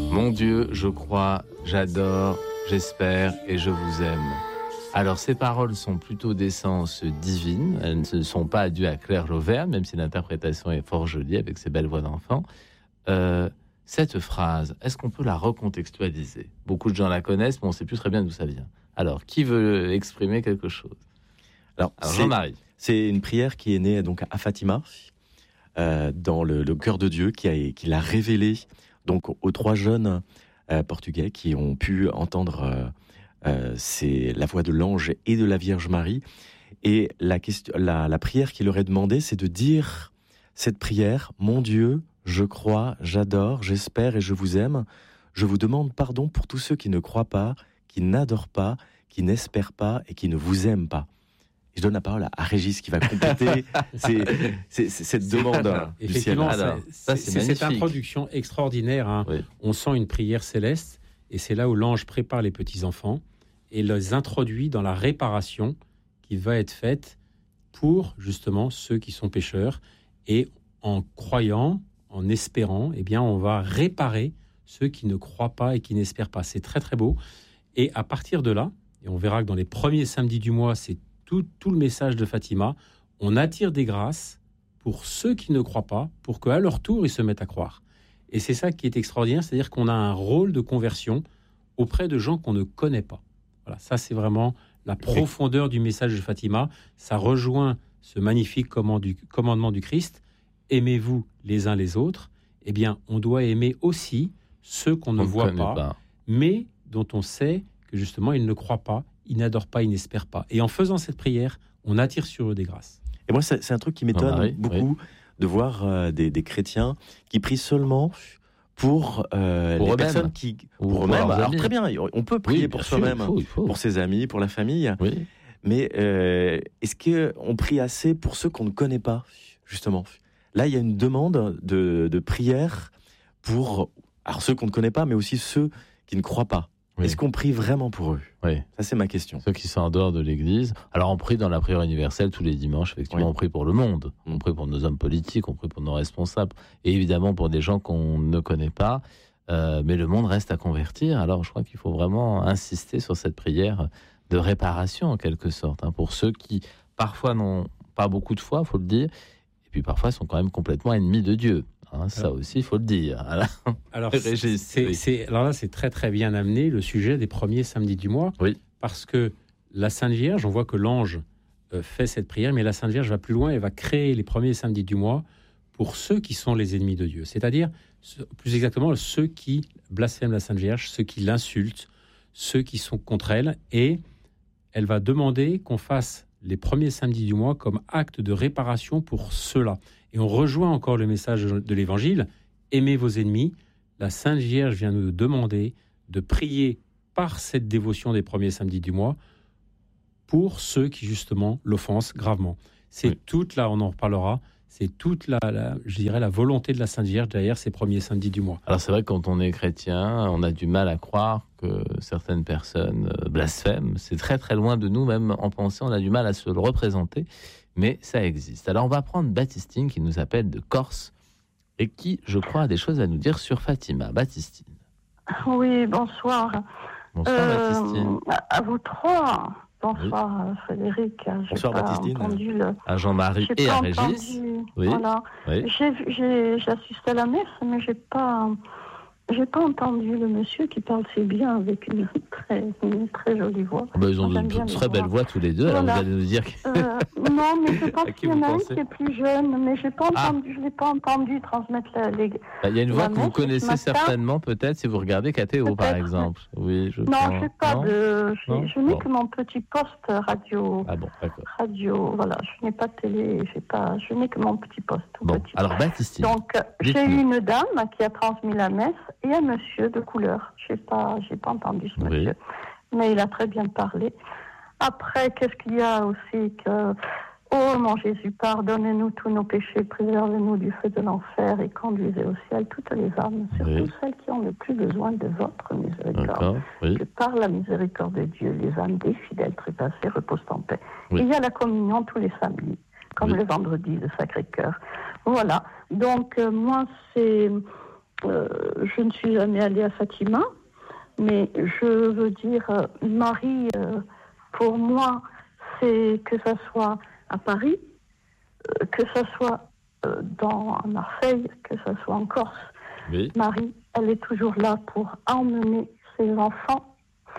Mon Dieu, je crois, j'adore, j'espère et je vous aime. Alors ces paroles sont plutôt d'essence divine, elles ne sont pas dues à Claire Lauvergne, même si l'interprétation est fort jolie avec ses belles voix d'enfant. Cette phrase, est-ce qu'on peut la recontextualiser ? Beaucoup de gens la connaissent, mais on ne sait plus très bien d'où ça vient. Alors, qui veut exprimer quelque chose ? Alors Jean-Marie. C'est une prière qui est née donc à Fatima, dans le cœur de Dieu, qui l'a révélée donc aux 3 jeunes portugais qui ont pu entendre la voix de l'ange et de la Vierge Marie. Et la prière qui leur est demandée, c'est de dire cette prière: Mon Dieu, je crois, j'adore, j'espère et je vous aime. Je vous demande pardon pour tous ceux qui ne croient pas, qui n'adorent pas, qui n'espèrent pas et qui ne vous aiment pas. Je donne la parole à Régis qui va compléter cette demande du ciel. C'est cette introduction extraordinaire. Hein. Oui. On sent une prière céleste et c'est là où l'ange prépare les petits-enfants et les introduit dans la réparation qui va être faite pour justement ceux qui sont pécheurs. Et en croyant, en espérant, eh bien, on va réparer ceux qui ne croient pas et qui n'espèrent pas. C'est très très beau. Et à partir de là, et on verra que dans les premiers samedis du mois, c'est tout le message de Fatima, on attire des grâces pour ceux qui ne croient pas, pour qu'à leur tour, ils se mettent à croire. Et c'est ça qui est extraordinaire, c'est-à-dire qu'on a un rôle de conversion auprès de gens qu'on ne connaît pas. Voilà, ça c'est vraiment la profondeur du message de Fatima. Ça rejoint ce magnifique commandement du Christ. Aimez-vous les uns les autres. Eh bien, on doit aimer aussi ceux qu'on ne voit pas, mais dont on sait que justement, ils ne croient pas, ils n'adorent pas, ils n'espèrent pas. Et en faisant cette prière, on attire sur eux des grâces. Et moi, c'est un truc qui m'étonne beaucoup de voir des chrétiens qui prient seulement pour les personnes qui... Pour eux-mêmes. Alors très bien, on peut prier pour soi-même, pour ses amis, pour la famille. Oui. Mais est-ce qu'on prie assez pour ceux qu'on ne connaît pas, justement ? Là, il y a une demande de prière pour ceux qu'on ne connaît pas, mais aussi ceux qui ne croient pas. Oui. Est-ce qu'on prie vraiment pour eux ? Oui. Ça, c'est ma question. Ceux qui sont en dehors de l'Église. Alors, on prie dans la prière universelle tous les dimanches. Effectivement, on prie pour le monde. On prie pour nos hommes politiques, on prie pour nos responsables. Et évidemment, pour des gens qu'on ne connaît pas. Mais le monde reste à convertir. Alors, je crois qu'il faut vraiment insister sur cette prière de réparation, en quelque sorte. Pour ceux qui, parfois, n'ont pas beaucoup de foi, il faut le dire. Et puis, parfois, sont quand même complètement ennemis de Dieu. Ça aussi, il faut le dire. Alors là, c'est très très bien amené le sujet des premiers samedis du mois, parce que la Sainte Vierge, on voit que l'ange fait cette prière, mais la Sainte Vierge va plus loin et va créer les premiers samedis du mois pour ceux qui sont les ennemis de Dieu, c'est-à-dire plus exactement ceux qui blasphèment la Sainte Vierge, ceux qui l'insultent, ceux qui sont contre elle, et elle va demander qu'on fasse les premiers samedis du mois comme acte de réparation pour ceux-là. Et on rejoint encore le message de l'Évangile, aimez vos ennemis. La Sainte Vierge vient nous demander de prier par cette dévotion des premiers samedis du mois pour ceux qui justement l'offensent gravement. C'est toute là, on en reparlera, c'est toute la volonté de la Sainte Vierge derrière ces premiers samedis du mois. Alors c'est vrai que quand on est chrétien, on a du mal à croire que certaines personnes blasphèment. C'est très très loin de nous, même en pensée, on a du mal à se le représenter. Mais ça existe. Alors on va prendre Baptistine qui nous appelle de Corse et qui, je crois, a des choses à nous dire sur Fatima. Baptistine. Oui, bonsoir. Bonsoir Baptistine. À vous 3. Bonsoir Frédéric. Bonsoir Baptistine. À Jean-Marie et à Régis. Oui. Voilà. Oui. J'ai assisté à la messe, mais j'ai pas entendu le monsieur qui parle si bien avec une très jolie voix. Ils ont de très belles voix tous les deux. Voilà. Alors vous allez nous dire non, mais je pense qu'il y en a une qui est plus jeune, mais je ne l'ai pas entendu transmettre les... Il y a une voix que vous connaissez certainement, peut-être, si vous regardez KTO, par exemple. Oui, je n'ai que mon petit poste radio. Ah bon, d'accord. Radio, voilà, je n'ai pas de télé, je n'ai que mon petit poste. Bon, alors Baptistine. Donc, j'ai eu une dame qui a transmis la messe et un monsieur de couleur. Je n'ai pas entendu ce monsieur, mais il a très bien parlé. Après, qu'est-ce qu'il y a aussi que... Oh mon Jésus, pardonnez-nous tous nos péchés, préservez-nous du feu de l'enfer et conduisez au ciel toutes les âmes, surtout celles qui ont le plus besoin de votre miséricorde. Que par la miséricorde de Dieu, les âmes des fidèles trépassés reposent en paix. Il y a la communion tous les samedis, comme le vendredi, le Sacré-Cœur. Voilà. Donc, moi, c'est je ne suis jamais allée à Fatima, mais je veux dire, Marie, pour moi, c'est que ça soit à Paris, que ça soit à Marseille, que ça soit en Corse. Oui. Marie, elle est toujours là pour emmener ses enfants,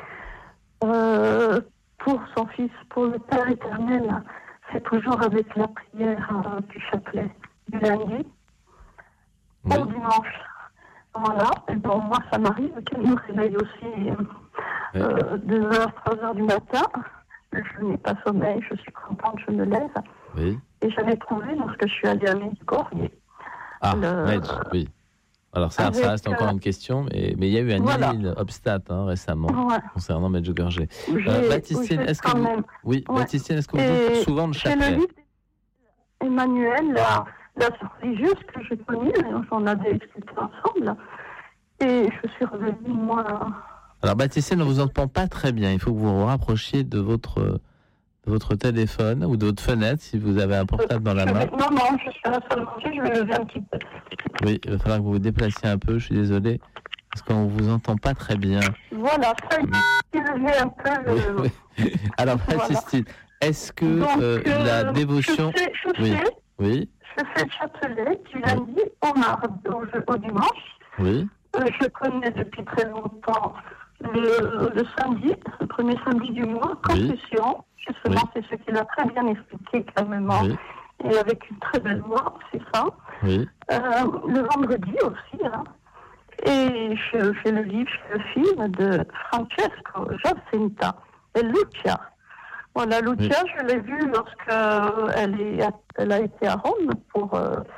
pour son fils, pour le Père éternel. C'est toujours avec la prière du chapelet du lundi au dimanche. Voilà. Et bon, moi, ça m'arrive qu'elle me réveille aussi 2h, 3h du matin. Je n'ai pas sommeil, je suis contente, je me lève. Oui. Et j'avais trouvé, lorsque je suis allée à Medjugorje. Oui. Alors ça reste encore une question, mais il y a eu un email Obstat récemment concernant Medjugorje. Baptistine, est-ce que vous dites souvent le chapelet? C'est le livre d'Emmanuel, la religieuse que j'ai connue, on avait expliqué ensemble, et je suis revenue, moi... Alors Baptistine, on ne vous entend pas très bien, il faut que vous vous rapprochiez de votre téléphone ou de votre fenêtre, si vous avez un portable dans la main. Non, je suis à la salle de manger, je vais lever un petit peu. Oui, il va falloir que vous vous déplaciez un peu, je suis désolé, parce qu'on ne vous entend pas très bien. Voilà, ça y est, levé un peu. Oui. Alors Baptistine, est-ce que la dévotion... Je fais le chapelet du lundi au dimanche. Oui. Je connais depuis très longtemps le samedi, le premier samedi du mois, confession. Justement, c'est ce qu'il a très bien expliqué calmement et avec une très belle voix, c'est ça. Oui. Le vendredi aussi. Et je fais le film de Francesco Giacinta et Lucia. Voilà, Lucia, je l'ai vue lorsqu'elle a été à Rome pour...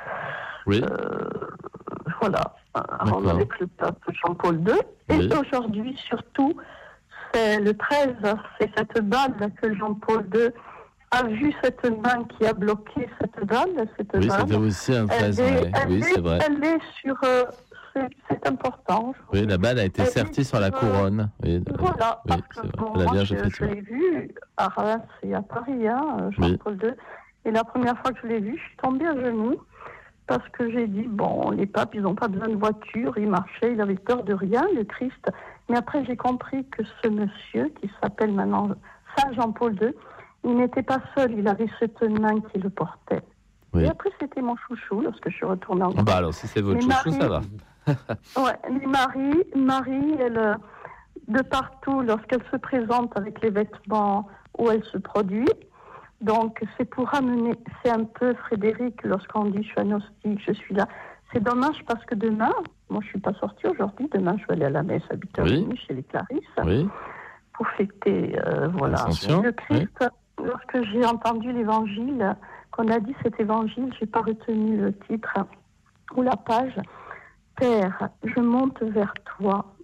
à Rome avec le pape Jean-Paul II. Et aujourd'hui, surtout, c'est le 13, c'est cette balle que Jean-Paul II a vu, cette main qui a bloqué cette balle. Oui, c'était aussi un 13 mai. C'est vrai. Elle est sur... c'est important. Oui, la balle a été sertie sur la couronne. Voilà, parce que moi, je l'ai vue à Reims et à Paris, Jean-Paul II. Et la première fois que je l'ai vue, je suis tombée à genoux. Parce que j'ai dit, les papes, ils n'ont pas besoin de voiture, ils marchaient, ils avaient peur de rien, le Christ. Mais après, j'ai compris que ce monsieur, qui s'appelle maintenant Saint Jean-Paul II, il n'était pas seul, il avait cette main qui le portait. Oui. Et après, c'était mon chouchou, lorsque je suis retournée en France. Alors, si c'est votre chouchou, ça va. Mais Marie, elle, de partout, lorsqu'elle se présente avec les vêtements où elle se produit, donc, c'est pour amener, c'est un peu Frédéric, lorsqu'on dit je suis agnostique, je suis là. C'est dommage parce que demain, moi je ne suis pas sortie aujourd'hui, demain je vais aller à la messe à 8h30 chez les Clarisses pour fêter le Christ. Lorsque j'ai entendu l'évangile, qu'on a dit cet évangile, je n'ai pas retenu le titre ou la page. Père, je monte vers toi,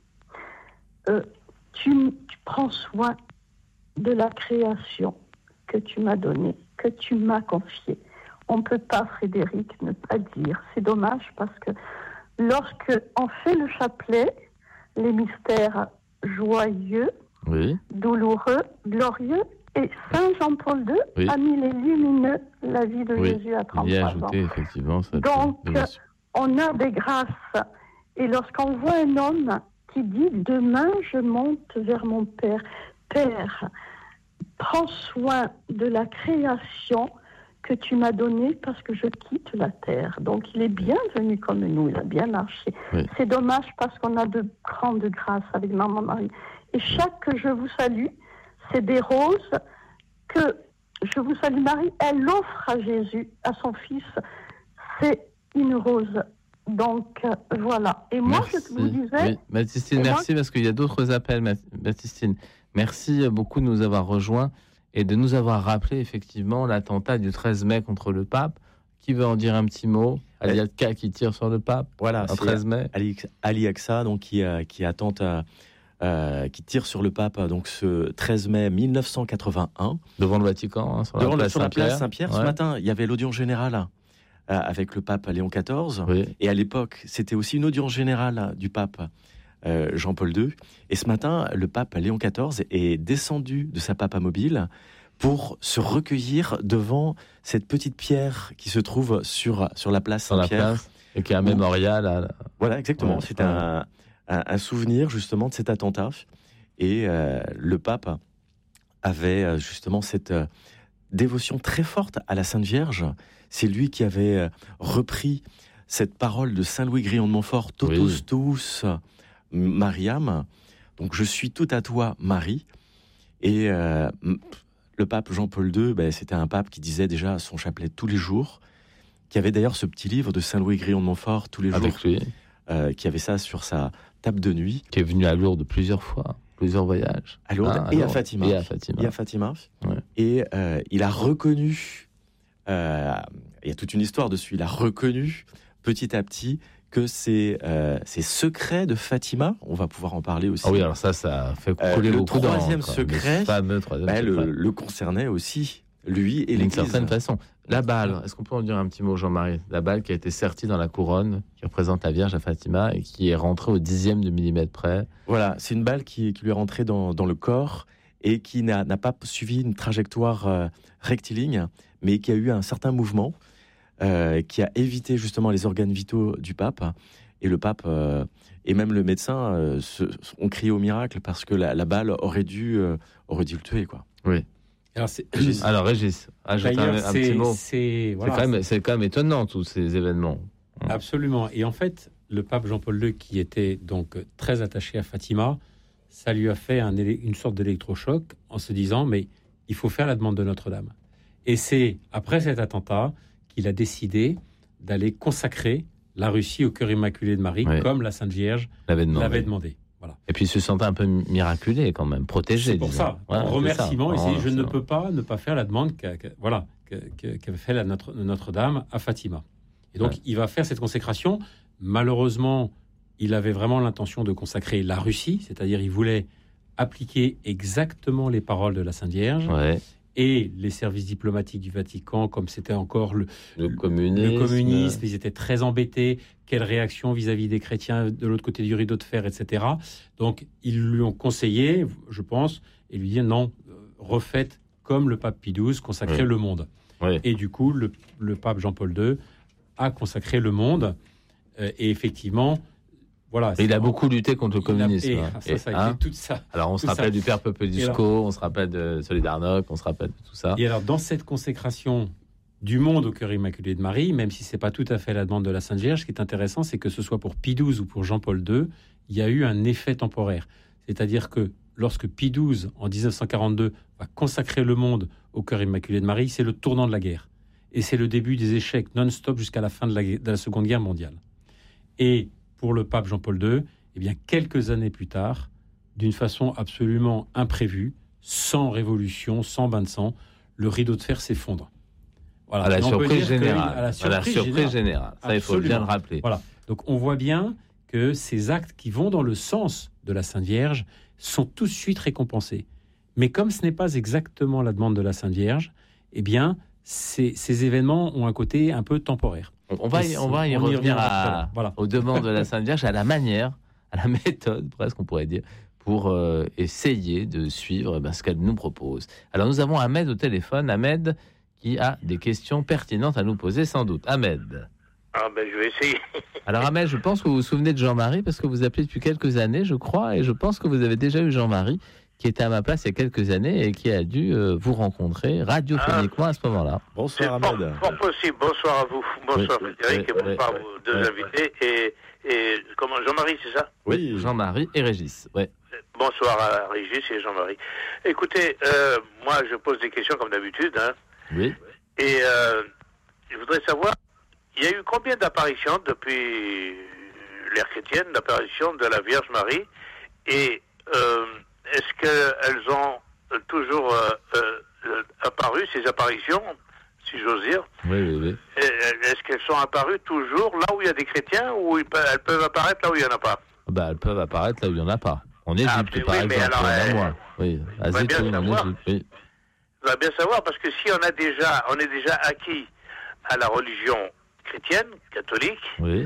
tu prends soin de la création que tu m'as donné, que tu m'as confié. On ne peut pas, Frédéric, ne pas dire. C'est dommage parce que lorsque on fait le chapelet, les mystères joyeux, douloureux, glorieux, et Saint Jean-Paul II a mis les lumineux, la vie de Jésus à 33 ans. Il y a ajouté effectivement cette Donc, on a des grâces. Et lorsqu'on voit un homme qui dit « Demain, je monte vers mon Père. Père, prends soin de la création que tu m'as donnée parce que je quitte la terre. » Donc, il est bien venu comme nous, il a bien marché. C'est dommage parce qu'on a de grandes grâces avec Maman Marie. Et chaque je vous salue, c'est des roses que je vous salue Marie, elle offre à Jésus, à son fils. C'est une rose. Donc, voilà. Et moi, je vous disais... Baptistine, merci parce qu'il y a d'autres appels, Baptistine. Merci beaucoup de nous avoir rejoints et de nous avoir rappelé effectivement l'attentat du 13 mai contre le pape. Qui veut en dire un petit mot? Ali Aksa qui tire sur le pape le 13 mai. Ali Aksa, donc, qui attente, qui tire sur le pape donc, ce 13 mai 1981. Devant le Vatican, sur la place Saint-Pierre. Ce matin, il y avait l'audience générale avec le pape Léon XIV. Et à l'époque, c'était aussi une audience générale du pape Jean-Paul II. Et ce matin, le pape Léon XIV est descendu de sa papamobile pour se recueillir devant cette petite pierre qui se trouve sur la place Saint-Pierre. Et qui est un mémorial. Voilà, exactement. Ouais, c'est un souvenir justement de cet attentat. Et le pape avait justement cette dévotion très forte à la Sainte Vierge. C'est lui qui avait repris cette parole de Saint Louis Grillon de Montfort, Totus tuus Mariam. Donc je suis tout à toi, Marie. Et le pape Jean-Paul II, c'était un pape qui disait déjà son chapelet tous les jours, qui avait d'ailleurs ce petit livre de Saint Louis Grillon de Montfort tous les jours, qui avait ça sur sa table de nuit. Qui est venu à Lourdes plusieurs fois, plusieurs voyages. À Lourdes et à Fatima. Ouais. Et il a reconnu, il y a toute une histoire dessus, il a reconnu petit à petit que ces secrets de Fatima, on va pouvoir en parler aussi. Ah oui, alors ça fait couler beaucoup d'encre. Le troisième secret, le fameux troisième secret. Le concernait aussi, lui et l'Église. D'une certaine façon. La balle, est-ce qu'on peut en dire un petit mot, Jean-Marie? La balle qui a été sertie dans la couronne, qui représente la Vierge à Fatima et qui est rentrée au 10e de millimètre près. Voilà, c'est une balle qui lui est rentrée dans le corps et qui n'a pas suivi une trajectoire rectiligne, mais qui a eu un certain mouvement. Qui a évité justement les organes vitaux du pape. Et le pape et même le médecin ont crié au miracle parce que la balle aurait dû le tuer, quoi. Oui. Alors Régis, ajoute un petit mot. C'est quand même étonnant tous ces événements. Absolument. Et en fait, le pape Jean-Paul II, qui était donc très attaché à Fatima, ça lui a fait une sorte d'électrochoc en se disant mais il faut faire la demande de Notre-Dame. Et c'est après cet attentat qu'il a décidé d'aller consacrer la Russie au cœur immaculé de Marie, comme la Sainte Vierge l'avait demandé. Voilà. Et puis il se sentait un peu miraculé quand même, protégé. C'est pour ça, en remerciement, il dit, je ne peux pas ne pas faire la demande qu'avait fait Notre-Dame à Fatima. Et donc il va faire cette consécration. Malheureusement, il avait vraiment l'intention de consacrer la Russie, c'est-à-dire il voulait appliquer exactement les paroles de la Sainte Vierge. Ouais. Et les services diplomatiques du Vatican, comme c'était encore le communisme, ils étaient très embêtés. Quelle réaction vis-à-vis des chrétiens de l'autre côté du rideau de fer, etc. Donc, ils lui ont conseillé, je pense, et lui dire non, refaites comme le pape Pie XII, consacrez le monde. Oui. Et du coup, le pape Jean-Paul II a consacré le monde. Et effectivement... Voilà, il a beaucoup lutté contre le communisme. Tout ça. Alors on se rappelle du Père Populisco, on se rappelle de Solidarność, on se rappelle de tout ça. Et alors dans cette consécration du monde au cœur immaculé de Marie, même si c'est pas tout à fait la demande de la Sainte Vierge, ce qui est intéressant, c'est que ce soit pour Pie XII ou pour Jean-Paul II, il y a eu un effet temporaire. C'est-à-dire que lorsque Pie XII, en 1942, va consacrer le monde au cœur immaculé de Marie, c'est le tournant de la guerre. Et c'est le début des échecs non-stop jusqu'à la fin de la Seconde Guerre mondiale. Et pour le pape Jean-Paul II, eh bien, quelques années plus tard, d'une façon absolument imprévue, sans révolution, sans bain de sang, le rideau de fer s'effondre. Voilà. À la surprise générale. Ça, il faut bien le rappeler. Voilà. Donc, on voit bien que ces actes qui vont dans le sens de la Sainte Vierge sont tout de suite récompensés. Mais comme ce n'est pas exactement la demande de la Sainte Vierge, eh bien, ces événements ont un côté un peu temporaire. On va y revenir aux demandes de la Sainte Vierge, à la manière, à la méthode, presque, on pourrait dire, pour essayer de suivre ce qu'elle nous propose. Alors, nous avons Ahmed au téléphone. Ahmed qui a des questions pertinentes à nous poser, sans doute. Ahmed. Je vais essayer. Alors, Ahmed, je pense que vous vous souvenez de Jean-Marie, parce que vous appelez depuis quelques années, je crois, et je pense que vous avez déjà eu Jean-Marie, qui était à ma place il y a quelques années et qui a dû vous rencontrer radiophoniquement à ce moment-là. Bonsoir Ahmed. Fort possible. Bonsoir à vous. Bonsoir Frédéric et bonsoir à vos deux invités. Et comment, Jean-Marie, c'est ça? Oui, Jean-Marie et Régis. Ouais. Bonsoir à Régis et Jean-Marie. Écoutez, moi je pose des questions comme d'habitude. Hein. Oui. Et je voudrais savoir, il y a eu combien d'apparitions depuis l'ère chrétienne, d'apparitions de la Vierge Marie? Et est-ce qu'elles ont toujours apparu, ces apparitions, si j'ose dire? Oui. Est-ce qu'elles sont apparues toujours là où il y a des chrétiens, ou elles peuvent apparaître là où il n'y en a pas? Elles peuvent apparaître là où il n'y en a pas. En Égypte, par exemple, il y en a moins. Oui, à Zétoun, en Égypte, oui. On va bien savoir, parce que si on est déjà acquis à la religion chrétienne, catholique, oui.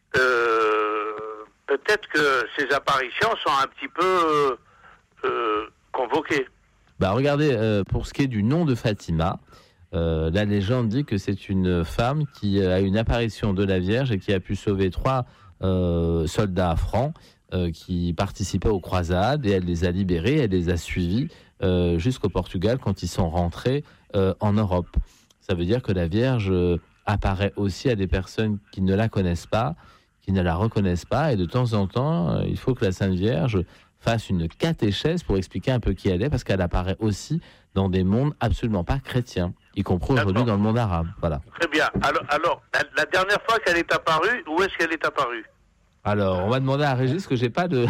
Peut-être que ces apparitions sont un petit peu convoquées. Regardez, pour ce qui est du nom de Fatima, la légende dit que c'est une femme qui a une apparition de la Vierge et qui a pu sauver 3 soldats francs qui participaient aux croisades, et elle les a libérés, elle les a suivis jusqu'au Portugal quand ils sont rentrés en Europe. Ça veut dire que la Vierge apparaît aussi à des personnes qui ne la connaissent pas, qui ne la reconnaissent pas, et de temps en temps, il faut que la Sainte Vierge fasse une catéchèse pour expliquer un peu qui elle est, parce qu'elle apparaît aussi dans des mondes absolument pas chrétiens, y compris aujourd'hui dans le monde arabe. Voilà. Très bien. Alors la dernière fois qu'elle est apparue, où est-ce qu'elle est apparue ? Alors, on va demander à Régis que j'ai pas de...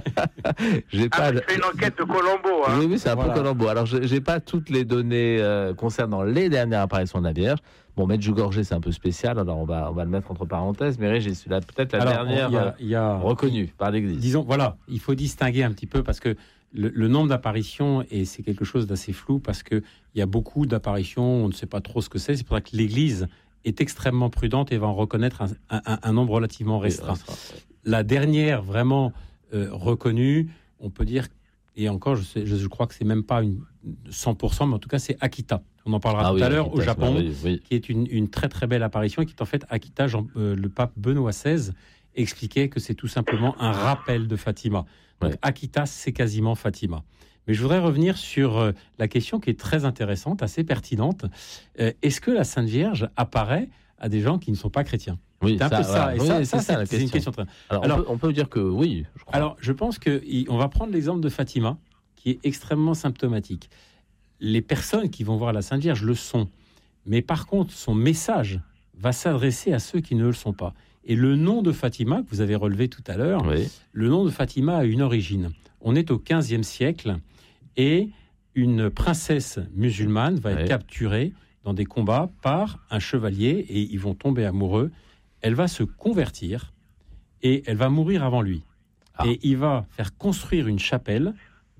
fait une enquête de Colombo. Hein. Oui, c'est un peu Colombo. Alors, j'ai pas toutes les données concernant les dernières apparitions de la Vierge. Bon, Medjugorje, c'est un peu spécial, alors on va le mettre entre parenthèses, mais Régis, peut-être la dernière reconnue par l'Église. Disons, voilà, il faut distinguer un petit peu, parce que le nombre d'apparitions, et c'est quelque chose d'assez flou, parce qu'il y a beaucoup d'apparitions, on ne sait pas trop ce que c'est pour ça que l'Église est extrêmement prudente et va en reconnaître un nombre relativement restreint. La dernière vraiment reconnue, on peut dire, et encore, je crois que c'est même pas 100%, mais en tout cas, c'est Akita. On en parlera tout à l'heure, au Japon, qui est une très très belle apparition, et qui est en fait Akita. Le pape Benoît XVI expliquait que c'est tout simplement un rappel de Fatima. Donc Akita, c'est quasiment Fatima. Mais je voudrais revenir sur la question qui est très intéressante, assez pertinente. Est-ce que la Sainte Vierge apparaît à des gens qui ne sont pas chrétiens ? Oui, c'est un peu ça. Et ça, c'est une question. Alors, on peut dire que oui, je crois. Alors, je pense qu'on va prendre l'exemple de Fatima, qui est extrêmement symptomatique. Les personnes qui vont voir la Sainte Vierge le sont. Mais par contre, son message va s'adresser à ceux qui ne le sont pas. Et le nom de Fatima, que vous avez relevé tout à l'heure, le nom de Fatima a une origine. On est au XVe siècle, et une princesse musulmane va être capturée dans des combats par un chevalier, et ils vont tomber amoureux. Elle va se convertir et elle va mourir avant lui. Et il va faire construire une chapelle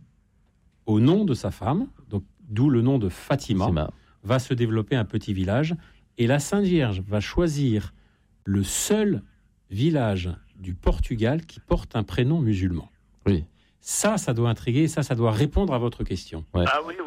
au nom de sa femme, donc d'où le nom de Fatima. Va se développer un petit village, et la Sainte Vierge va choisir le seul village du Portugal qui porte un prénom musulman. Oui. Ça doit intriguer, ça doit répondre à votre question. Ouais. Ah oui.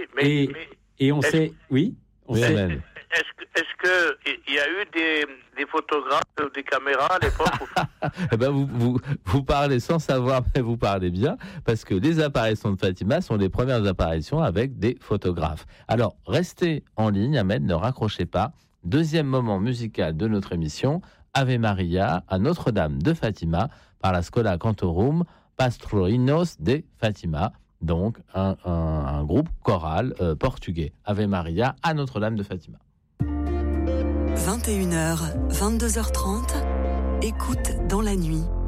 Et on sait... Oui, on sait... Est-ce qu'il y a eu des photographes ou des caméras à l'époque vous parlez sans savoir, mais vous parlez bien, parce que les apparitions de Fatima sont les premières apparitions avec des photographes. Alors, restez en ligne, Ahmed, ne raccrochez pas. Deuxième moment musical de notre émission, Ave Maria à Notre-Dame de Fatima, par la Schola Cantorum Pastorinhos de Fatima, donc un groupe choral portugais. Ave Maria à Notre-Dame de Fatima. 21h, 22h30, écoute dans la nuit.